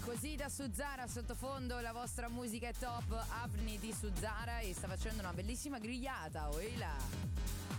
Così da Suzzara, sottofondo la vostra musica è top. Avni di Suzzara e sta facendo una bellissima grigliata, oila.